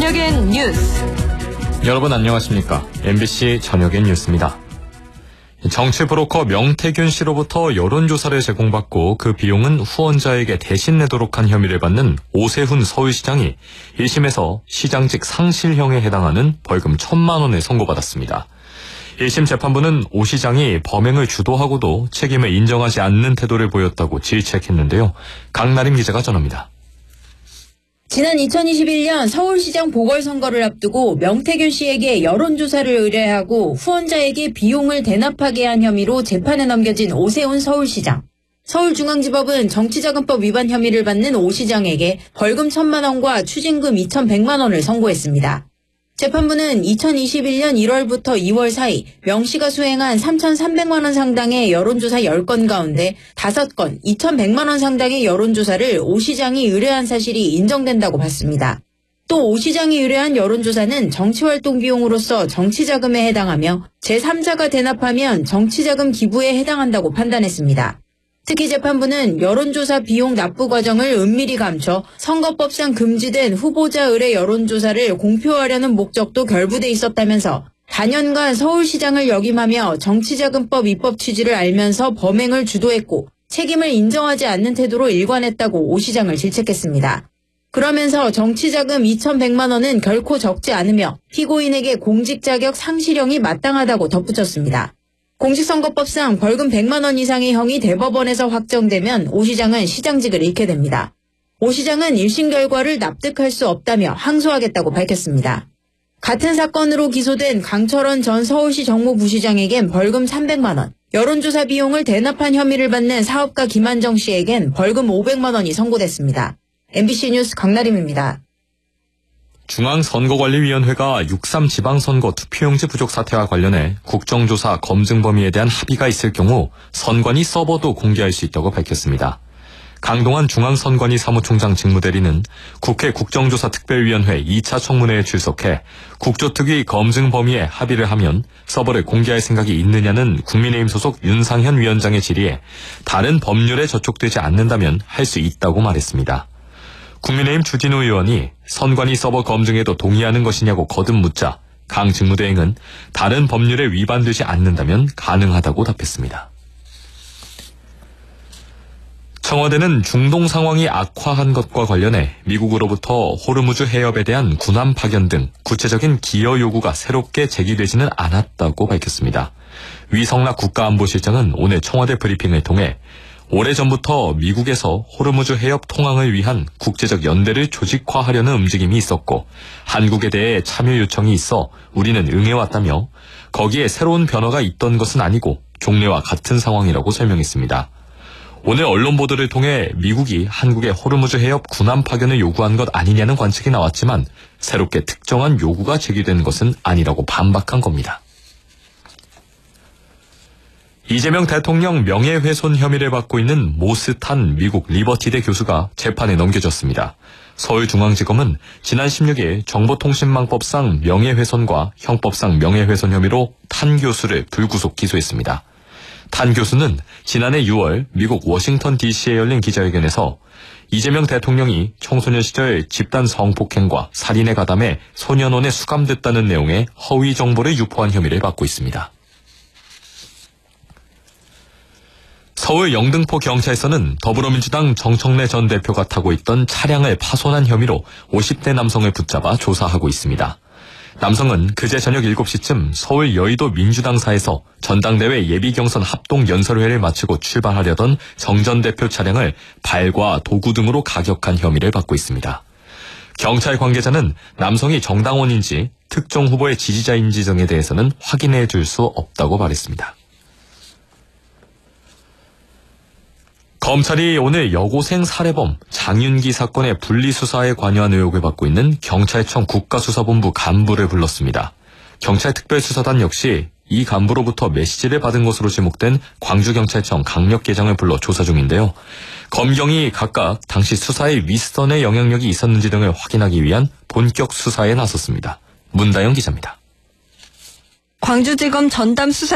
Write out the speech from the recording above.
저녁엔 뉴스. 여러분 안녕하십니까? MBC 저녁엔 뉴스입니다. 정치 브로커 명태균 씨로부터 여론조사를 제공받고 그 비용은 후원자에게 대신 내도록 한 혐의를 받는 오세훈 서울시장이 1심에서 시장직 상실형에 해당하는 벌금 1,000만 원을 선고받았습니다. 1심 재판부는 오 시장이 범행을 주도하고도 책임을 인정하지 않는 태도를 보였다고 질책했는데요. 강나림 기자가 전합니다. 지난 2021년 서울시장 보궐선거를 앞두고 명태균 씨에게 여론조사를 의뢰하고 후원자에게 비용을 대납하게 한 혐의로 재판에 넘겨진 오세훈 서울시장. 서울중앙지법은 정치자금법 위반 혐의를 받는 오 시장에게 벌금 1,000만 원과 추징금 2,100만 원을 선고했습니다. 재판부는 2021년 1월부터 2월 사이 명 씨가 수행한 3,300만 원 상당의 여론조사 10건 가운데 5건 2,100만 원 상당의 여론조사를 오 시장이 의뢰한 사실이 인정된다고 봤습니다. 또 오 시장이 의뢰한 여론조사는 정치활동 비용으로서 정치자금에 해당하며 제3자가 대납하면 정치자금 기부에 해당한다고 판단했습니다. 특히 재판부는 여론조사 비용 납부 과정을 은밀히 감춰 선거법상 금지된 후보자 의뢰 여론조사를 공표하려는 목적도 결부돼 있었다면서 단연간 서울시장을 역임하며 정치자금법 입법 취지를 알면서 범행을 주도했고 책임을 인정하지 않는 태도로 일관했다고 오 시장을 질책했습니다. 그러면서 정치자금 2,100만 원은 결코 적지 않으며 피고인에게 공직자격 상실형이 마땅하다고 덧붙였습니다. 공직선거법상 벌금 100만 원 이상의 형이 대법원에서 확정되면 오 시장은 시장직을 잃게 됩니다. 오 시장은 1심 결과를 납득할 수 없다며 항소하겠다고 밝혔습니다. 같은 사건으로 기소된 강철원 전 서울시 정무부시장에겐 벌금 300만 원, 여론조사 비용을 대납한 혐의를 받는 사업가 김한정 씨에겐 벌금 500만 원이 선고됐습니다. MBC 뉴스 강나림입니다. 중앙선거관리위원회가 6.3 지방선거 투표용지 부족 사태와 관련해 국정조사 검증 범위에 대한 합의가 있을 경우 선관위 서버도 공개할 수 있다고 밝혔습니다. 강동환 중앙선관위 사무총장 직무대리는 국회 국정조사특별위원회 2차 청문회에 출석해 국조특위 검증 범위에 합의를 하면 서버를 공개할 생각이 있느냐는 국민의힘 소속 윤상현 위원장의 질의에 다른 법률에 저촉되지 않는다면 할 수 있다고 말했습니다. 국민의힘 주진우 의원이 선관위 서버 검증에도 동의하는 것이냐고 거듭 묻자 강 직무대행은 다른 법률에 위반되지 않는다면 가능하다고 답했습니다. 청와대는 중동 상황이 악화한 것과 관련해 미국으로부터 호르무즈 해협에 대한 군함 파견 등 구체적인 기여 요구가 새롭게 제기되지는 않았다고 밝혔습니다. 위성락 국가안보실장은 오늘 청와대 브리핑을 통해 오래전부터 미국에서 호르무즈 해협 통항을 위한 국제적 연대를 조직화하려는 움직임이 있었고 한국에 대해 참여 요청이 있어 우리는 응해왔다며 거기에 새로운 변화가 있던 것은 아니고 종래와 같은 상황이라고 설명했습니다. 오늘 언론 보도를 통해 미국이 한국의 호르무즈 해협 군함 파견을 요구한 것 아니냐는 관측이 나왔지만 새롭게 특정한 요구가 제기된 것은 아니라고 반박한 겁니다. 이재명 대통령 명예훼손 혐의를 받고 있는 모스탄 미국 리버티대 교수가 재판에 넘겨졌습니다. 서울중앙지검은 지난 16일 정보통신망법상 명예훼손과 형법상 명예훼손 혐의로 탄 교수를 불구속 기소했습니다. 탄 교수는 지난해 6월 미국 워싱턴 DC에 열린 기자회견에서 이재명 대통령이 청소년 시절 집단 성폭행과 살인에 가담해 소년원에 수감됐다는 내용의 허위 정보를 유포한 혐의를 받고 있습니다. 서울 영등포 경찰서는 더불어민주당 정청래 전 대표가 타고 있던 차량을 파손한 혐의로 50대 남성을 붙잡아 조사하고 있습니다. 남성은 그제 저녁 7시쯤 서울 여의도 민주당사에서 전당대회 예비경선 합동연설회를 마치고 출발하려던 정 전 대표 차량을 발과 도구 등으로 가격한 혐의를 받고 있습니다. 경찰 관계자는 남성이 정당원인지 특정 후보의 지지자인지 등에 대해서는 확인해 줄 수 없다고 말했습니다. 검찰이 오늘 여고생 살해범 장윤기 사건의 분리수사에 관여한 의혹을 받고 있는 경찰청 국가수사본부 간부를 불렀습니다. 경찰특별수사단 역시 이 간부로부터 메시지를 받은 것으로 지목된 광주경찰청 강력계장을 불러 조사 중인데요. 검경이 각각 당시 수사에 윗선의 영향력이 있었는지 등을 확인하기 위한 본격 수사에 나섰습니다. 문다영 기자입니다. 광주지검 전담 수사